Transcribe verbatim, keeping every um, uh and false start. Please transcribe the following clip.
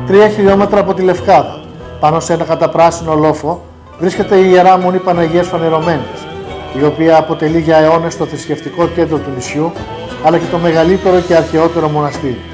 Τρία χιλιόμετρα από τη Λευκάδα, πάνω σε ένα καταπράσινο λόφο, βρίσκεται η Ιερά Μονή Παναγίας Φανερωμένης, η οποία αποτελεί για αιώνες το θρησκευτικό κέντρο του νησιού, αλλά και το μεγαλύτερο και αρχαιότερο μοναστήρι.